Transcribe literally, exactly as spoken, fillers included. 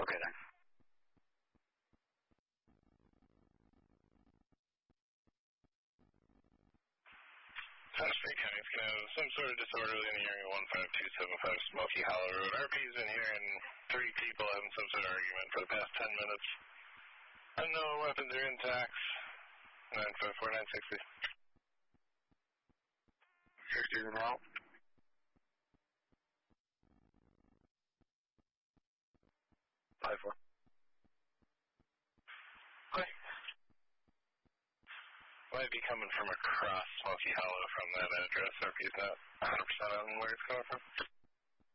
Okay, then. Suspect County's going to have some sort of disorderly in the area of one five two seven five Smoky Hollow Road. R P's been hearing three people having some sort of argument for the past ten minutes. Unknown weapons are intact. nine five four nine sixty. sixty is out. five four. Okay. Might be coming from across Smoky Hollow from that address. R P's not one hundred percent on where it's coming from.